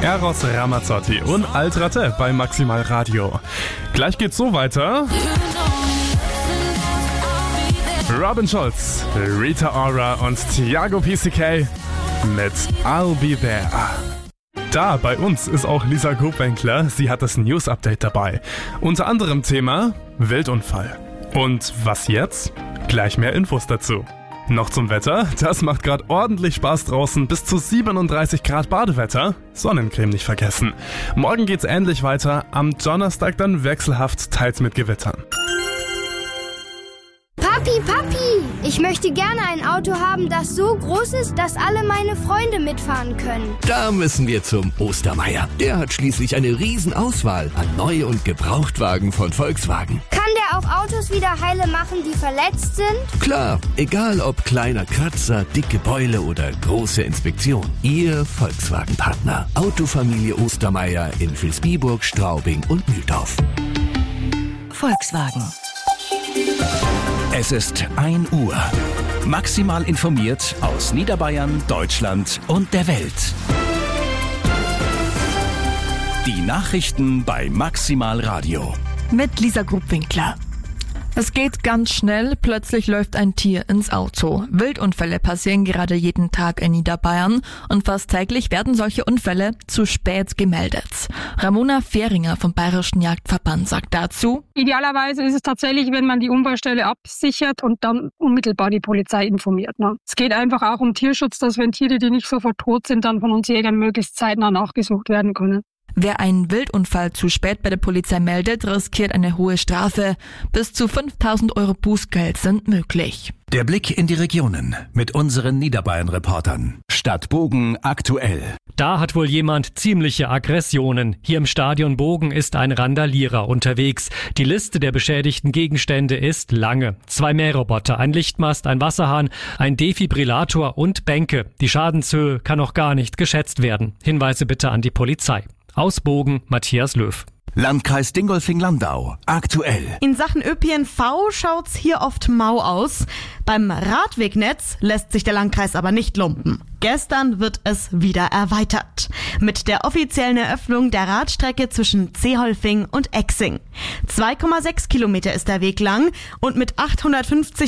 Eros Ramazzotti und Altrate bei Maximal Radio. Gleich geht's so weiter. Robin Schulz, Rita Ora und Thiago PCK mit I'll Be There. Da bei uns ist auch Lisa Grubwenkler. Sie hat das News-Update dabei. Unter anderem Thema Wildunfall. Und was jetzt? Gleich mehr Infos dazu. Noch zum Wetter. Das macht gerade ordentlich Spaß draußen. Bis zu 37 Grad Badewetter. Sonnencreme nicht vergessen. Morgen geht's ähnlich weiter. Am Donnerstag dann wechselhaft, teils mit Gewittern. Papi, ich möchte gerne ein Auto haben, das so groß ist, dass alle meine Freunde mitfahren können. Da müssen wir zum Ostermeier. Der hat schließlich eine Riesenauswahl an Neu- und Gebrauchtwagen von Volkswagen. Kann der auch Autos wieder heile machen, die verletzt sind? Klar, egal ob kleiner Kratzer, dicke Beule oder große Inspektion. Ihr Volkswagen-Partner. Autofamilie Ostermeier in Vilsbiburg, Straubing und Mühldorf. Volkswagen. Es ist 1 Uhr. Maximal informiert aus Niederbayern, Deutschland und der Welt. Die Nachrichten bei Maximal Radio. Mit Lisa Grubwinkler. Es geht ganz schnell, plötzlich läuft ein Tier ins Auto. Wildunfälle passieren gerade jeden Tag in Niederbayern und fast täglich werden solche Unfälle zu spät gemeldet. Ramona Fehringer vom Bayerischen Jagdverband sagt dazu: Idealerweise ist es tatsächlich, wenn man die Unfallstelle absichert und dann unmittelbar die Polizei informiert. Es geht einfach auch um Tierschutz, dass wenn Tiere, die nicht sofort tot sind, dann von uns Jägern möglichst zeitnah nachgesucht werden können. Wer einen Wildunfall zu spät bei der Polizei meldet, riskiert eine hohe Strafe. Bis zu 5.000 € Bußgeld sind möglich. Der Blick in die Regionen mit unseren Niederbayern-Reportern. Stadt Bogen aktuell. Da hat wohl jemand ziemliche Aggressionen. Hier im Stadion Bogen ist ein Randalierer unterwegs. Die Liste der beschädigten Gegenstände ist lange. 2 Mähroboter, ein Lichtmast, ein Wasserhahn, ein Defibrillator und Bänke. Die Schadenshöhe kann noch gar nicht geschätzt werden. Hinweise bitte an die Polizei. Aus Bogen, Matthias Löw. Landkreis Dingolfing-Landau aktuell. In Sachen ÖPNV schaut's hier oft mau aus. Beim Radwegnetz lässt sich der Landkreis aber nicht lumpen. Gestern wird es wieder erweitert. Mit der offiziellen Eröffnung der Radstrecke zwischen Zeholfing und Exing. 2,6 Kilometer ist der Weg lang und mit 850